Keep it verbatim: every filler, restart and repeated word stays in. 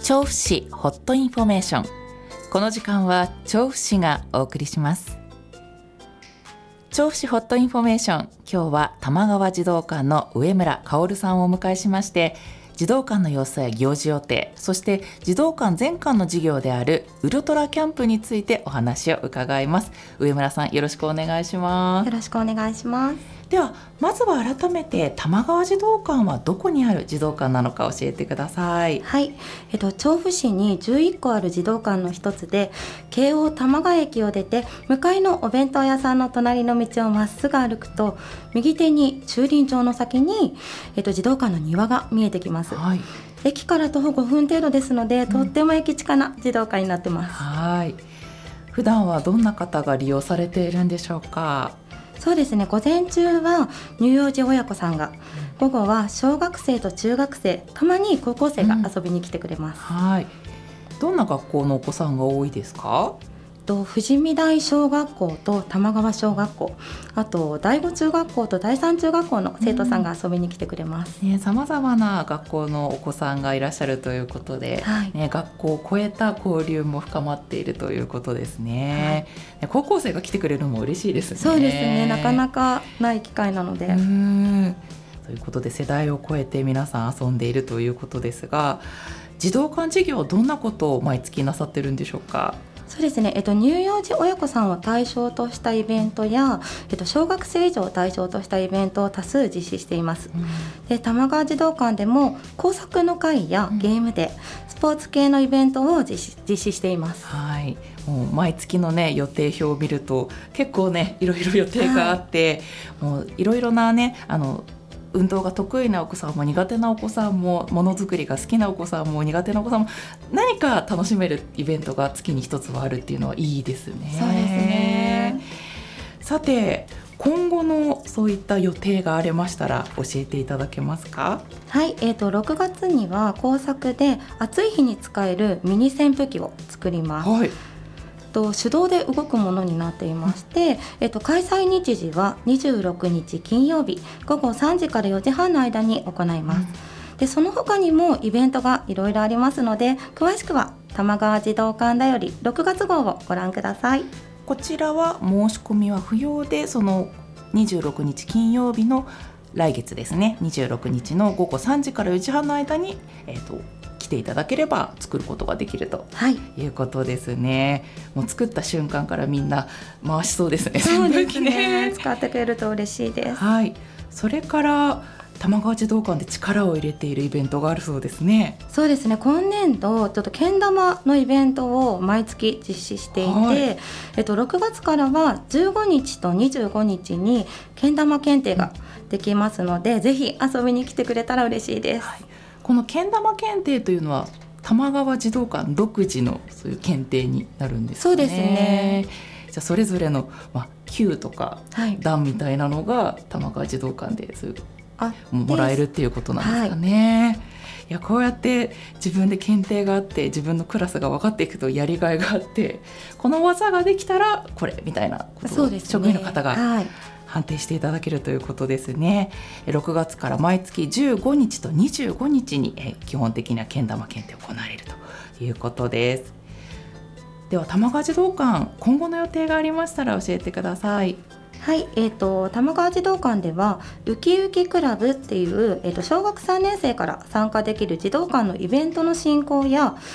調布市ホットインフォメーション。この時間は調布市がお送りします。調布市ホットインフォメーション、今日は玉川児童館の上村薫さんをお迎えしまして、児童館の様子や行事予定、そして児童館全館の事業であるウルトラキャンプについてお話を伺います。上村さん、よろしくお願いします。 よろしくお願いします。 ではまずは改めて玉川児童館はどこにある児童館なのか教えてください。 はい、えっと、調布市にじゅういっこある児童館の一つで、京王玉川駅を出て向かいのお弁当屋さんの隣の道をまっすぐ歩くと、右手に駐輪場の先に、えっと、児童館の庭が見えてきます。はい、駅から徒歩ごふん程度ですので、うん、とっても駅近な児童館になってます。 はい、普段はどんな方が利用されているんでしょうか。 そうですね、午前中は乳幼児親子さんが、午後は小学生と中学生、たまに高校生が遊びに来てくれます。 うん、はい。どんな学校のお子さんが多いですか。 と富士見台小学校と玉川小学校、あと第五中学校と第三中学校の生徒さんが遊びに来てくれます。 さまざまな学校のお子さんがいらっしゃるということで、はいね、学校を超えた交流も深まっているということですね。はい、高校生が来てくれるのも嬉しいですね。 そうですね、なかなかない機会なので。うーんということで、世代を超えて皆さん遊んでいるということですが、児童館事業、どんなことを毎月なさってるんでしょうか。 そうですね、えっと、乳幼児親子さんを対象としたイベントや、えっと、小学生以上を対象としたイベントを多数実施しています。うん、で玉川児童館でも工作の会やゲームデー、うん、スポーツ系のイベントを実施、実施しています。 はい、もう毎月の、ね、予定表を見ると結構ね、いろいろ予定があって、はい、もういろいろなね、あの運動が得意なお子さんも苦手なお子さんも、ものづくりが好きなお子さんも苦手なお子さんも、何か楽しめるイベントが月に一つはあるっていうのはいいですね。 そうですね。 さて、今後のそういった予定がありましたら教えていただけますか。 はい、えーと、ろくがつには工作で暑い日に使えるミニ扇風機を作ります。はい、手動で動くものになっていまして、えっと、開催日時はにじゅうろくにち金曜日ごごさんじからよじはんの間に行います。うん、でその他にもイベントがいろいろありますので、詳しくは玉川児童館だよりろくがつ号をご覧ください。 こちらは申し込みは不要で、そのにじゅうろくにち金曜日の来月ですね、にじゅうろくにちのごごさんじからよじはんの間に、えーと来ていただければ作ることができるということですね。はい、もう作った瞬間からみんな回しそうですね。 そうですね、使ってくれると嬉しいです。 はい、それから玉川児童館で力を入れているイベントがあるそうですね。 そうですね、今年度ちょっとけん玉のイベントを毎月実施していて、はい、えっと、ろくがつからはじゅうごにちとにじゅうごにちにけん玉検定ができますので、うん、ぜひ遊びに来てくれたら嬉しいです。はい、 このけん玉検定というのは玉川児童館独自のそういう検定になるんですかね。 そうですね。 じゃあそれぞれの、まあ、級とか段みたいなのが玉川児童館でそういうあもらえるっていうことなんですかね。はい、いや、こうやって自分で検定があって自分のクラスが分かっていくとやりがいがあって、この技ができたらこれみたいなことを職員の方が判定していただけるということですね。ろくがつから毎月じゅうごにちとにじゅうごにちにえ基本的にはけん玉検定行われるということです。では玉川児童館、今後の予定がありましたら教えてください。 はい、えーと、玉川児童館ではウキウキクラブっていう、えーと、小学さんねん生から参加できる児童館のイベントの進行や、